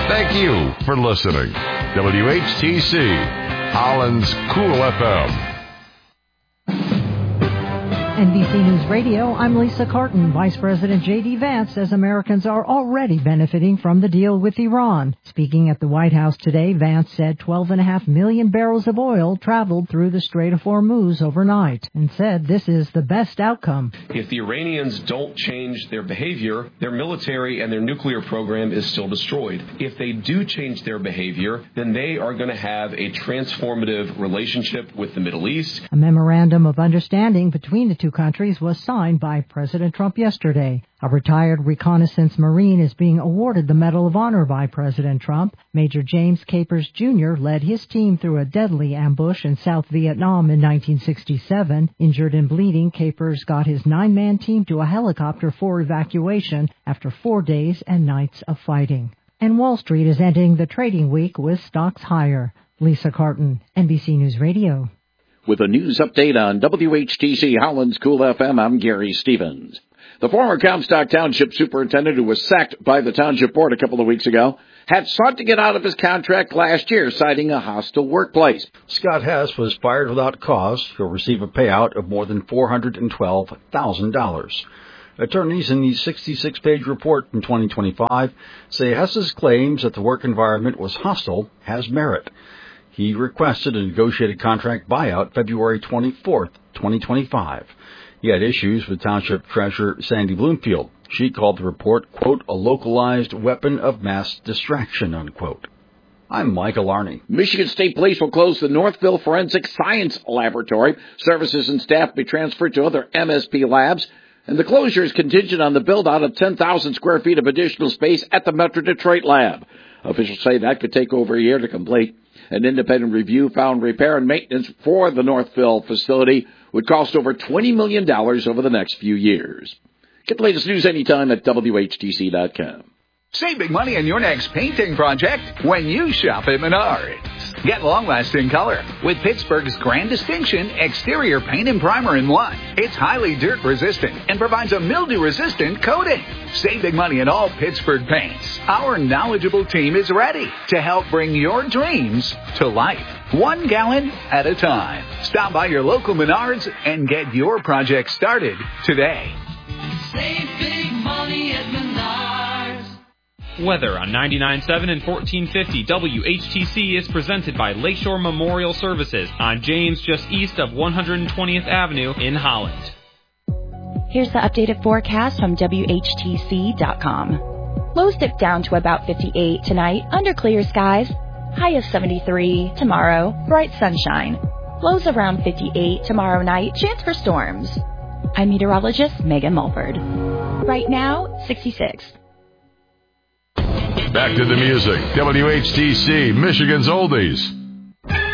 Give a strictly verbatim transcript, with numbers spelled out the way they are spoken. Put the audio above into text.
Thank you for listening. W H T C, Holland's Cool F M. N B C News Radio, I'm Lisa Carton. Vice President J D. Vance says Americans are already benefiting from the deal with Iran. Speaking at the White House today, Vance said twelve point five million barrels of oil traveled through the Strait of Hormuz overnight and said this is the best outcome. If the Iranians don't change their behavior, their military and their nuclear program is still destroyed. If they do change their behavior, then they are going to have a transformative relationship with the Middle East. A memorandum of understanding between the two countries was signed by President Trump yesterday. A retired reconnaissance Marine is being awarded the Medal of Honor by President Trump. Major James Capers Junior led his team through a deadly ambush in South Vietnam in nineteen sixty-seven. Injured and bleeding, Capers got his nine-man team to a helicopter for evacuation after four days and nights of fighting. And Wall Street is ending the trading week with stocks higher. Lisa Carton, N B C News Radio. With a news update on W H T C Holland's Cool F M, I'm Gary Stevens. The former Comstock Township superintendent who was sacked by the township board a couple of weeks ago had sought to get out of his contract last year, citing a hostile workplace. Scott Hess was fired without cause. He'll receive a payout of more than four hundred twelve thousand dollars. Attorneys in the sixty-six page report in twenty twenty-five say Hess's claims that the work environment was hostile has merit. He requested a negotiated contract buyout February twenty-fourth, twenty twenty-five. He had issues with Township Treasurer Sandy Bloomfield. She called the report, quote, a localized weapon of mass distraction, unquote. I'm Michael Arney. Michigan State Police will close the Northville Forensic Science Laboratory. Services and staff will be transferred to other M S P labs. And the closure is contingent on the build-out of ten thousand square feet of additional space at the Metro Detroit lab. Officials say that could take over a year to complete. An independent review found repair and maintenance for the Northville facility would cost over twenty million dollars over the next few years. Get the latest news anytime at W H T C dot com. Save big money on your next painting project when you shop at Menards. Get long-lasting color with Pittsburgh's grand distinction exterior paint and primer in one. It's highly dirt-resistant and provides a mildew-resistant coating. Save big money on all Pittsburgh paints. Our knowledgeable team is ready to help bring your dreams to life, one gallon at a time. Stop by your local Menards and get your project started today. Save big money at Menards. Weather on ninety-nine point seven and fourteen fifty W H T C is presented by Lakeshore Memorial Services on James, just east of one hundred twentieth Avenue in Holland. Here's the updated forecast from W H T C dot com. Lows dip down to about fifty-eight tonight under clear skies. High of seventy-three tomorrow, bright sunshine. Lows around fifty-eight tomorrow night, chance for storms. I'm meteorologist Megan Mulford. Right now, sixty-six. Back to the music. W H T C, Michigan's Oldies.